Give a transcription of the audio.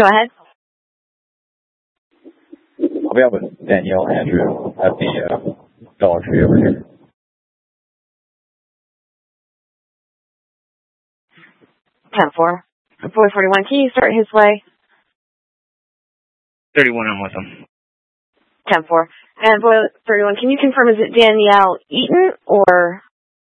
Go ahead. I'll be out with Danielle Andrew at the Dollar Tree over here. 10-4. Boy 41, can you start his way? 31, I'm with him. 10-4. And boy 31, can you confirm, is it Danielle Eaton or